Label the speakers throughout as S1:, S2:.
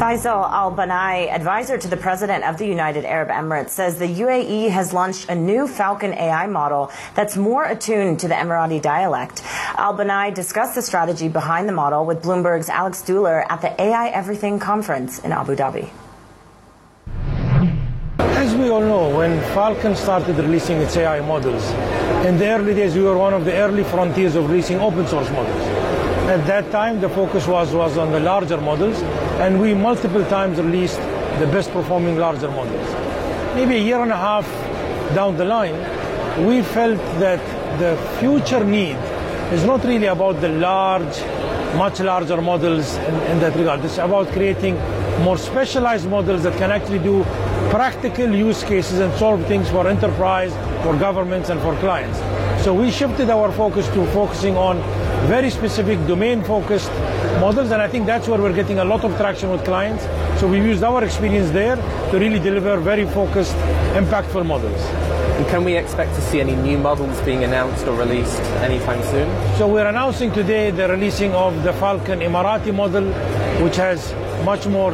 S1: Faisal Al-Banai, advisor to the President of the United Arab Emirates, says the UAE has launched a new Falcon AI model that's more attuned to the Emirati dialect. Al-Banai discussed the strategy behind the model with Bloomberg's Alex Duhler at the AI Everything conference in Abu Dhabi.
S2: As we all know, when Falcon started releasing its AI models, in the early days we were one of the early frontiers of releasing open source models. At that time the focus was on the larger models, and we multiple times released the best performing larger models. Maybe a year and a half down the line, we felt that the future need is not really about the much larger models in that regard. It's about creating more specialized models that can actually do practical use cases and solve things for enterprise, for governments, and for clients. So we shifted our focus to focusing on very specific domain-focused models, and I think that's where we're getting a lot of traction with clients. So we've used our experience there to really deliver very focused, impactful models.
S3: And can we expect to see any new models being announced or released anytime soon?
S2: So we're announcing today the releasing of the Falcon Emirati model, which has much more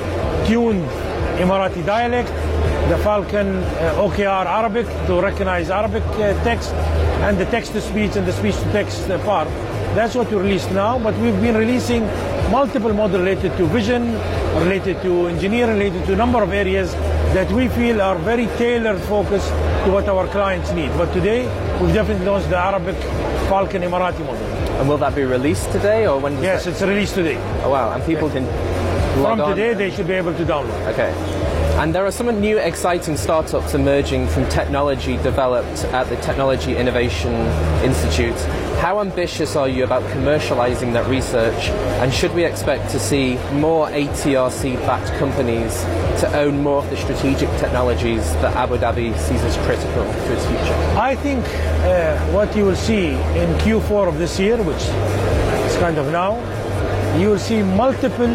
S2: tuned Emirati dialect, the Falcon OKR Arabic to recognize Arabic text, and the text-to-speech and the speech-to-text part. That's what we released now, but we've been releasing multiple models related to vision, related to engineering, related to a number of areas that we feel are very tailored focused to what our clients need. But today, we've definitely launched the Arabic Falcon Emirati model.
S3: And will that be released today, or when?
S2: Yes, it's released today.
S3: Oh wow, and people can log
S2: From today,
S3: on.
S2: they should be able to download.
S3: Okay. And there are some new exciting startups emerging from technology developed at the Technology Innovation Institute. How ambitious are you about commercializing that research, and should we expect to see more ATRC-backed companies to own more of the strategic technologies that Abu Dhabi sees as critical to its future?
S2: I think what you will see in Q4 of this year, which is kind of now, you will see multiple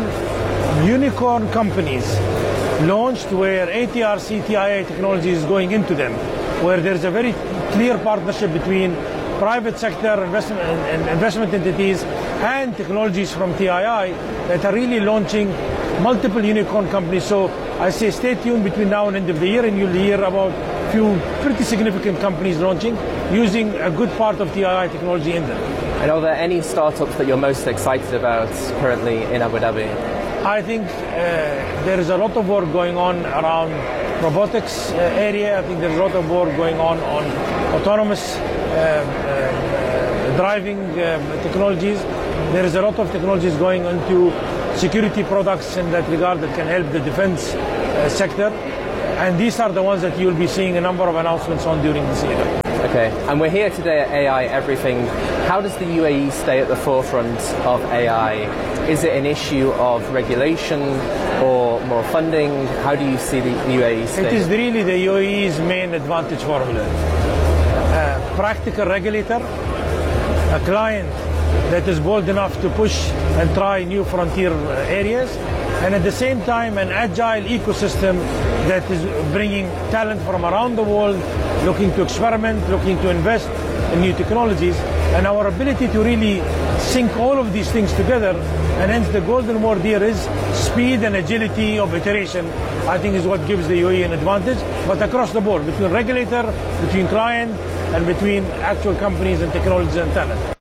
S2: unicorn companies launched where ATRC TIA technology is going into them, where there's a very clear partnership between private sector investment entities and technologies from TII that are really launching multiple unicorn companies. So I say stay tuned between now and end of the year, and you'll hear about a few pretty significant companies launching using a good part of TII technology in them.
S3: And are there any startups that you're most excited about currently in Abu Dhabi?
S2: I think there is a lot of work going on around robotics area. I think there's a lot of work going on autonomous driving technologies. There is a lot of technologies going into security products in that regard that can help the defense sector. And these are the ones that you'll be seeing a number of announcements on during this year.
S3: Okay, and we're here today at AI Everything. How does the UAE stay at the forefront of AI? Is it an issue of regulation or more funding? How do you see the UAE staying?
S2: It is really the UAE's main advantage formula. A practical regulator, a client that is bold enough to push and try new frontier areas, and at the same time an agile ecosystem that is bringing talent from around the world, looking to experiment, looking to invest in new technologies, and our ability to really sync all of these things together. And hence the golden word here is speed and agility of iteration, I think is what gives the UAE an advantage, but across the board, between regulator, between client, and between actual companies and technologies and talent.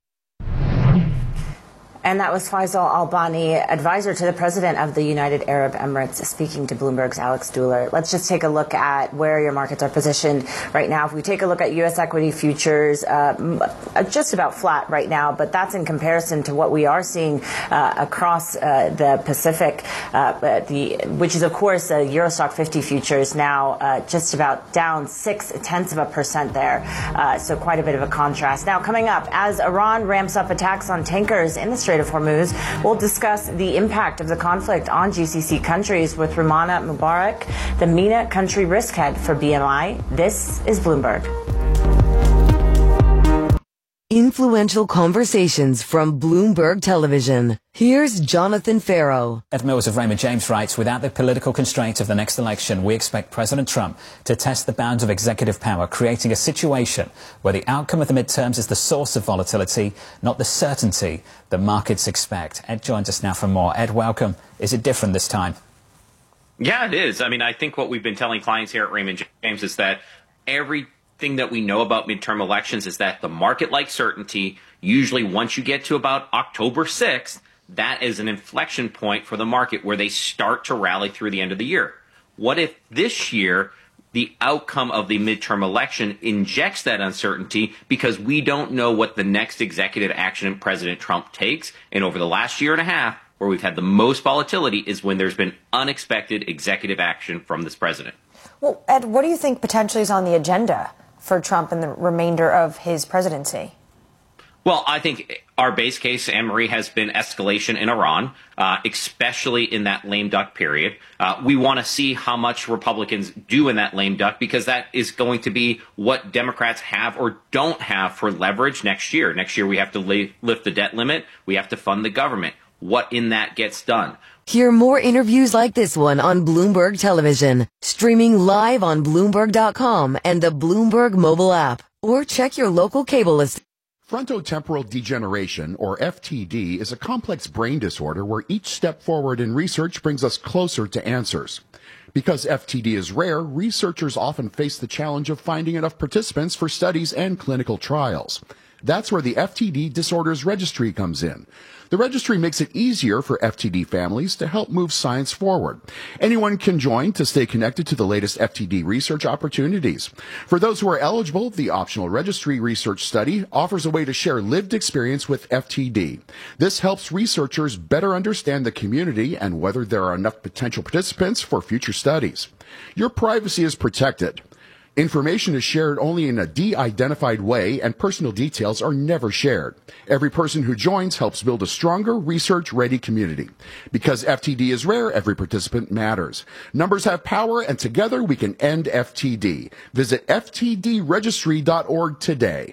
S1: And that was Faisal Al-Banai, advisor to the President of the United Arab Emirates, speaking to Bloomberg's Alex Duhler. Let's just take a look at where your markets are positioned right now. If we take a look at U.S. equity futures, just about flat right now, but that's in comparison to what we are seeing across the Pacific, which is, of course, the Eurostock 50 futures now just about down 0.6% there. So quite a bit of a contrast. Now, coming up, as Iran ramps up attacks on tankers in the Strait of Hormuz, we'll discuss the impact of the conflict on GCC countries with Rumana Mubarak, the MENA country risk head for BMI. This is Bloomberg.
S4: Influential conversations from Bloomberg Television. Here's Jonathan Farrow.
S5: Ed Mills of Raymond James writes, without the political constraints of the next election, we expect President Trump to test the bounds of executive power, creating a situation where the outcome of the midterms is the source of volatility, not the certainty that markets expect. Ed joins us now for more. Ed, welcome. Is it different this time?
S6: Yeah, it is. I mean, I think what we've been telling clients here at Raymond James is that everything that we know about midterm elections is that the market likes certainty. Usually once you get to about October 6th, that is an inflection point for the market where they start to rally through the end of the year. What if this year the outcome of the midterm election injects that uncertainty because we don't know what the next executive action President Trump takes? And over the last year and a half, where we've had the most volatility is when there's been unexpected executive action from this president.
S7: Well, Ed, what do you think potentially is on the agenda for Trump in the remainder of his presidency?
S6: Well, I think our base case, Anne-Marie, has been escalation in Iran, especially in that lame duck period. We want to see how much Republicans do in that lame duck because that is going to be what Democrats have or don't have for leverage next year. Next year, we have to lift the debt limit. We have to fund the government. What in that gets done?
S4: Hear more interviews like this one on Bloomberg Television, streaming live on Bloomberg.com and the Bloomberg mobile app, or check your local cable list.
S8: Frontotemporal degeneration, or FTD, is a complex brain disorder where each step forward in research brings us closer to answers. Because FTD is rare, researchers often face the challenge of finding enough participants for studies and clinical trials. That's where the FTD Disorders Registry comes in. The registry makes it easier for FTD families to help move science forward. Anyone can join to stay connected to the latest FTD research opportunities. For those who are eligible, the optional registry research study offers a way to share lived experience with FTD. This helps researchers better understand the community and whether there are enough potential participants for future studies. Your privacy is protected. Information is shared only in a de-identified way, and personal details are never shared. Every person who joins helps build a stronger, research-ready community. Because FTD is rare, every participant matters. Numbers have power, and together we can end FTD. Visit ftdregistry.org today.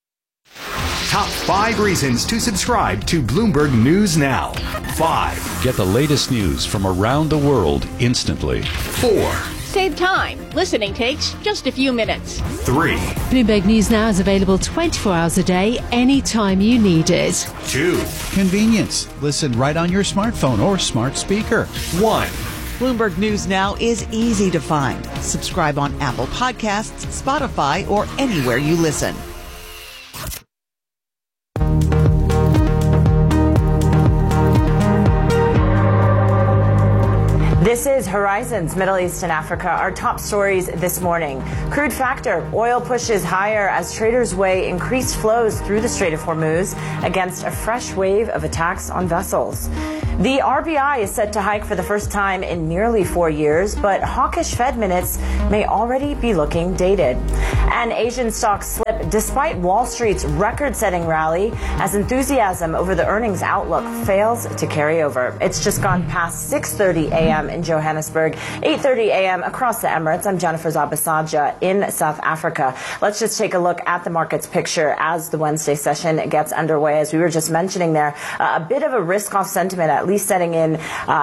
S9: Top 5 reasons to subscribe to Bloomberg News Now. 5.
S10: Get the latest news from around the world instantly.
S9: 4.
S11: Save time. Listening takes just a few minutes.
S9: 3.
S12: Bloomberg News Now is available 24 hours a day, anytime you need it.
S9: 2.
S13: Convenience. Listen right on your smartphone or smart speaker.
S9: 1.
S14: Bloomberg News Now is easy to find. Subscribe on Apple Podcasts, Spotify, or anywhere you listen.
S1: This is Horizons Middle East and Africa. Our top stories this morning. Crude factor. Oil pushes higher as traders weigh increased flows through the Strait of Hormuz against a fresh wave of attacks on vessels. The RBI is set to hike for the first time in nearly 4 years, but hawkish Fed minutes may already be looking dated. And Asian stocks slip despite Wall Street's record-setting rally as enthusiasm over the earnings outlook fails to carry over. It's just gone past 6:30 a.m. in Johannesburg, 8:30 a.m. across the Emirates. I'm Jennifer Zabasaja in South Africa. Let's just take a look at the markets picture as the Wednesday session gets underway. As we were just mentioning there, a bit of a risk-off sentiment, at least setting in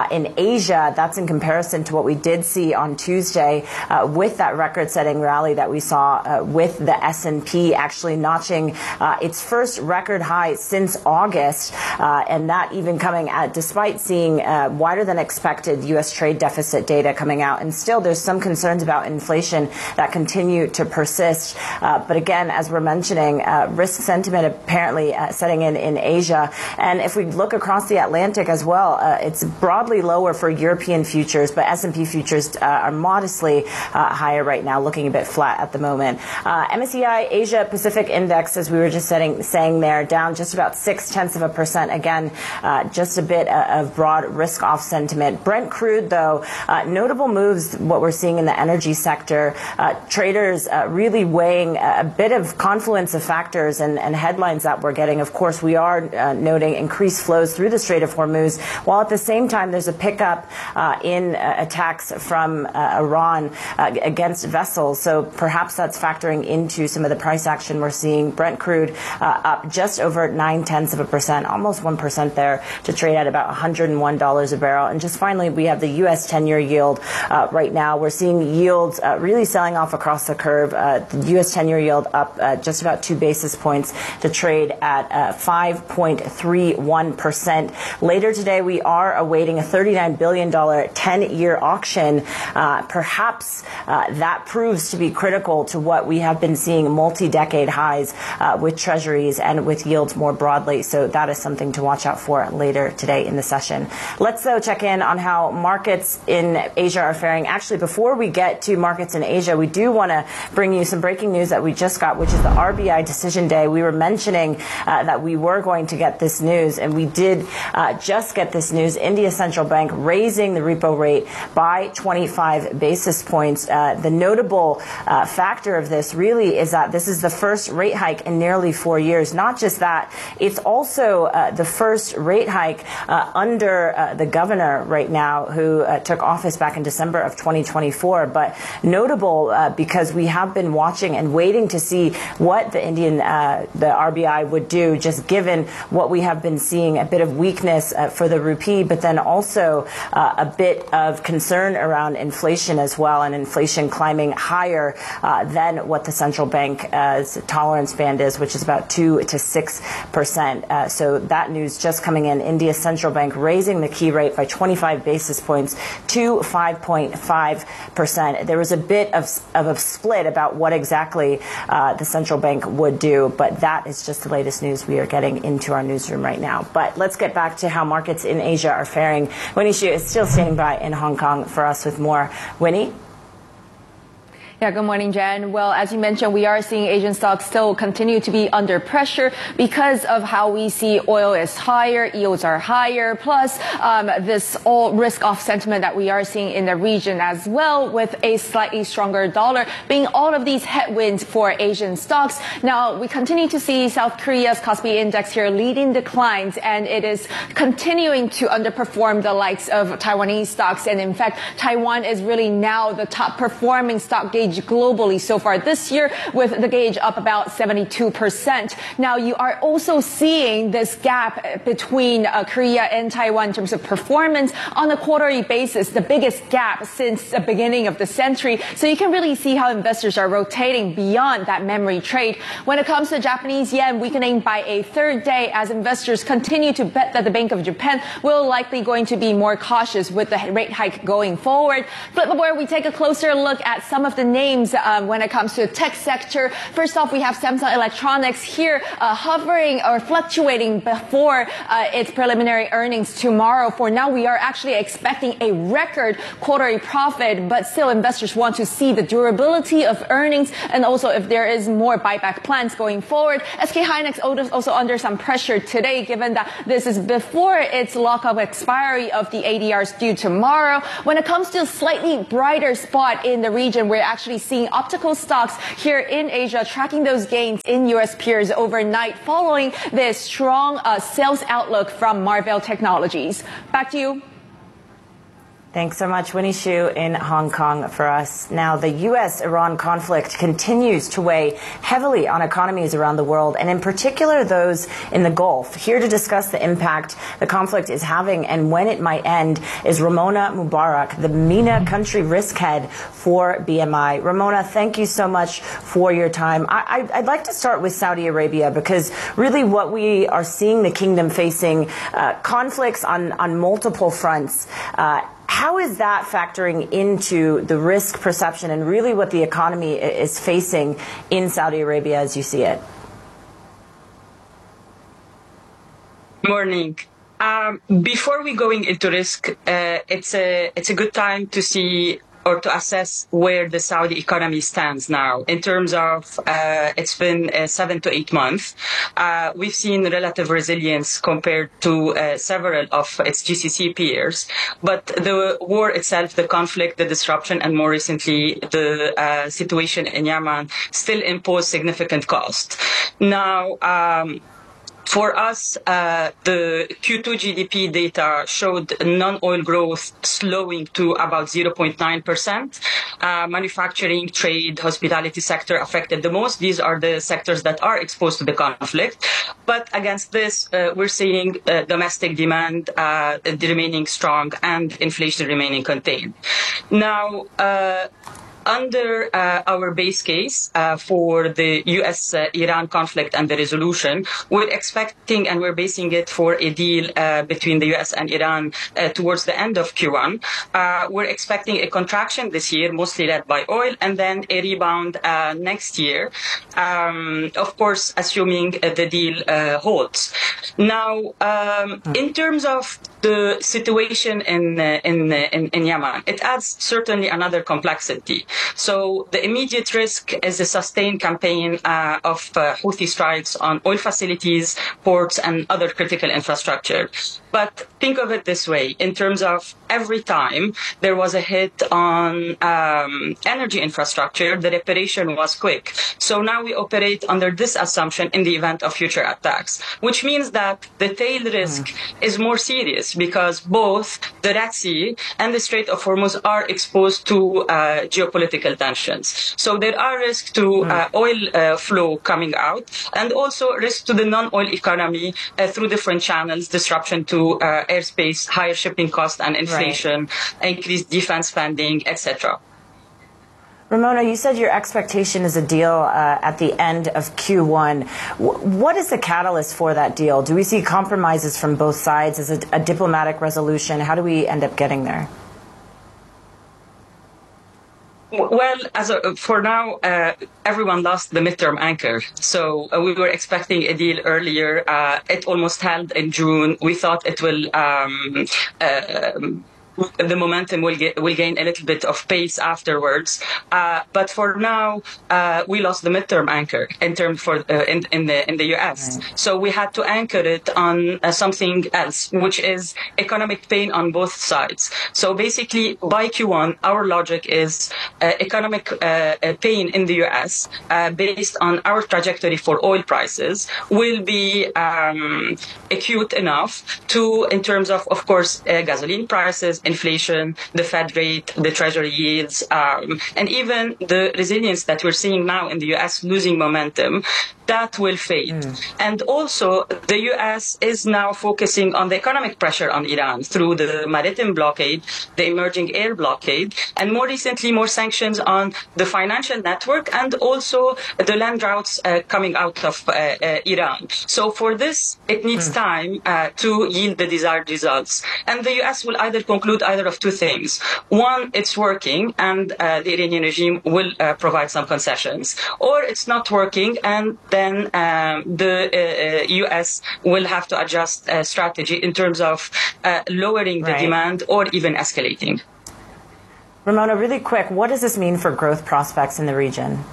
S1: Asia. That's in comparison to what we did see on Tuesday with that record-setting rally that we saw with the S&P actually notching its first record high since August, and that even coming at despite seeing wider than expected U.S. trade deficit data coming out. And still there's some concerns about inflation that continue to persist. But again, as we're mentioning, risk sentiment apparently setting in Asia. And if we look across the Atlantic as well, it's broadly lower for European futures, but S&P futures are modestly higher right now, looking a bit flat at the moment. MSCI Asia Pacific Index, as we were just saying there, down just about 0.6%. Again, just a bit of broad risk-off sentiment. Brent crude, though, notable moves, what we're seeing in the energy sector. Traders really weighing a bit of confluence of factors and headlines that we're getting. Of course, we are noting increased flows through the Strait of Hormuz, while at the same time there's a pickup in attacks from Iran against vessels. So perhaps that's factoring into some of the price action we're seeing. Brent crude up just over 0.9%, almost 1% there, to trade at about $101 a barrel. And just finally, we have the U.S. 10-year yield right now. We're seeing yields really selling off across the curve. The U.S. 10-year yield up just about 2 basis points to trade at 5.31%. Later today, today, we are awaiting a $39 billion 10-year auction. Perhaps that proves to be critical to what we have been seeing multi-decade highs with treasuries and with yields more broadly. So that is something to watch out for later today in the session. Let's, though, check in on how markets in Asia are faring. Actually, before we get to markets in Asia, we do want to bring you some breaking news that we just got, which is the RBI decision day. We were mentioning that we were going to get this news, and we did just get this news. India Central Bank raising the repo rate by 25 basis points. The notable factor of this really is that this is the first rate hike in nearly 4 years. Not just that, it's also the first rate hike under the governor right now, who took office back in December of 2024. But notable because we have been watching and waiting to see what the RBI would do, just given what we have been seeing, a bit of weakness for the rupee, but then also a bit of concern around inflation as well, and inflation climbing higher than what the central bank's tolerance band is, which is about 2 to 6%. So that news just coming in. India's central bank raising the key rate by 25 basis points to 5.5%. There was a bit of a split about what exactly the central bank would do, but that is just the latest news we are getting into our newsroom right now. But let's get back to how markets in Asia are faring. Winnie Xu is still standing by in Hong Kong for us with more. Winnie?
S15: Yeah, good morning, Jen. Well, as you mentioned, we are seeing Asian stocks still continue to be under pressure because of how we see oil is higher, yields are higher, plus this all risk-off sentiment that we are seeing in the region as well, with a slightly stronger dollar being all of these headwinds for Asian stocks. Now, we continue to see South Korea's Kospi Index here leading declines, and it is continuing to underperform the likes of Taiwanese stocks. And in fact, Taiwan is really now the top performing stock gauge globally so far this year, with the gauge up about 72%. Now, you are also seeing this gap between Korea and Taiwan in terms of performance on a quarterly basis, the biggest gap since the beginning of the century. So you can really see how investors are rotating beyond that memory trade. When it comes to Japanese yen weakening by a third day, as investors continue to bet that the Bank of Japan will likely going to be more cautious with the rate hike going forward. Flip where we take a closer look at some of the names when it comes to the tech sector. First off, we have Samsung Electronics here hovering or fluctuating before its preliminary earnings tomorrow. For now, we are actually expecting a record quarterly profit, but still investors want to see the durability of earnings and also if there is more buyback plans going forward. SK Hynix also under some pressure today, given that this is before its lockup expiry of the ADRs due tomorrow. When it comes to a slightly brighter spot in the region, we're actually seeing optical stocks here in Asia tracking those gains in U.S. peers overnight following this strong sales outlook from Marvell Technologies. Back to you.
S1: Thanks so much, Winnie Xu in Hong Kong for us. Now, the U.S.-Iran conflict continues to weigh heavily on economies around the world, and in particular those in the Gulf. Here to discuss the impact the conflict is having and when it might end is Ramona Mubarak, the MENA country risk head for BMI. Ramona, thank you so much for your time. I'd like to start with Saudi Arabia, because really what we are seeing the kingdom facing conflicts on multiple fronts. How is that factoring into the risk perception and really what the economy is facing in Saudi Arabia as you see it?
S16: Morning. Before we going into risk, it's a good time to see or to assess where the Saudi economy stands now. In terms of, it's been 7 to 8 months. We've seen relative resilience compared to several of its GCC peers. But the war itself, the conflict, the disruption, and more recently, the situation in Yemen still impose significant cost. Now, for us, the Q2 GDP data showed non-oil growth slowing to about 0.9%. Manufacturing, trade, hospitality sector affected the most. These are the sectors that are exposed to the conflict. But against this, we're seeing domestic demand remaining strong and inflation remaining contained. Now, under our base case for the U.S.-Iran conflict and the resolution, we're expecting and we're basing it for a deal between the U.S. and Iran towards the end of Q1. We're expecting a contraction this year, mostly led by oil, and then a rebound next year, of course, assuming the deal holds. Now, in terms of the situation in Yemen, it adds certainly another complexity. So the immediate risk is a sustained campaign of Houthi strikes on oil facilities, ports, and other critical infrastructure. But think of it this way, in terms of every time there was a hit on energy infrastructure, the reparation was quick. So now we operate under this assumption in the event of future attacks, which means that the tail risk is more serious because both the Red Sea and the Strait of Hormuz are exposed to geopolitical tensions. So there are risks to oil flow coming out, and also risk to the non-oil economy through different channels, disruption to airspace, higher shipping costs and inflation, increased defense spending, etc.
S1: Ramona, you said your expectation is a deal at the end of Q1. What is the catalyst for that deal? Do we see compromises from both sides? Is it a diplomatic resolution? How do we end up getting there?
S16: Well, for now, everyone lost the midterm anchor. So we were expecting a deal earlier. It almost held in June. We thought it will the momentum will gain a little bit of pace afterwards. But for now, we lost the midterm anchor in the US. Right. So we had to anchor it on something else, which is economic pain on both sides. So basically, by Q1, our logic is economic pain in the US based on our trajectory for oil prices will be acute enough to, in terms of course, gasoline prices, inflation, the Fed rate, the Treasury yields, and even the resilience that we're seeing now in the U.S. losing momentum, that will fade. And also, the U.S. is now focusing on the economic pressure on Iran through the maritime blockade, the emerging air blockade, and more recently, more sanctions on the financial network and also the land routes coming out of Iran. So for this, it needs time to yield the desired results. And the U.S. will either conclude either of two things. One, it's working and the Iranian regime will provide some concessions. Or it's not working and then the U.S. will have to adjust strategy in terms of lowering the demand or even escalating.
S1: Ramona, really quick, what does this mean for growth prospects in the region?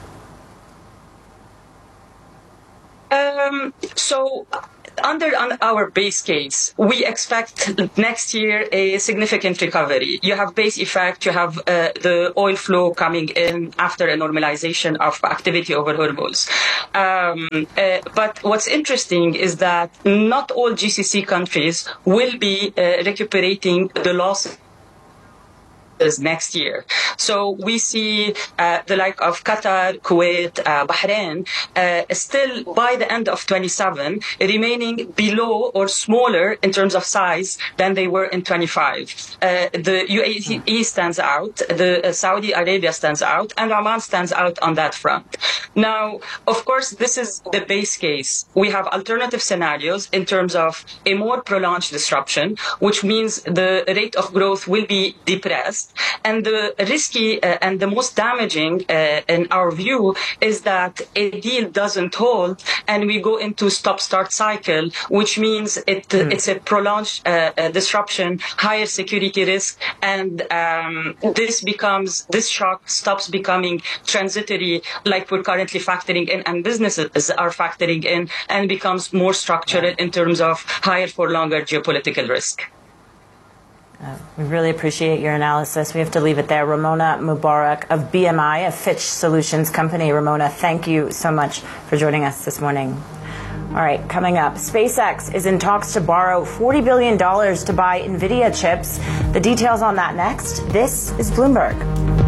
S16: Under our base case, we expect next year a significant recovery. You have base effect, you have the oil flow coming in after a normalization of activity over Hormuz. But what's interesting is that not all GCC countries will be recuperating the loss next year. So we see the like of Qatar, Kuwait, Bahrain still by the end of 27 remaining below or smaller in terms of size than they were in 25. The UAE stands out, the Saudi Arabia stands out, and Oman stands out on that front. Now, of course, this is the base case. We have alternative scenarios in terms of a more prolonged disruption, which means the rate of growth will be depressed. And the risky and the most damaging, in our view, is that a deal doesn't hold and we go into stop-start cycle, which means it's a prolonged disruption, higher security risk, and this shock stops becoming transitory like we're currently factoring in and businesses are factoring in, and becomes more structural in terms of higher for longer geopolitical risk.
S1: We really appreciate your analysis. We have to leave it there. Ramona Mubarak of BMI, a Fitch Solutions company. Ramona, thank you so much for joining us this morning. All right, coming up, SpaceX is in talks to borrow $40 billion to buy NVIDIA chips. The details on that next. This is Bloomberg.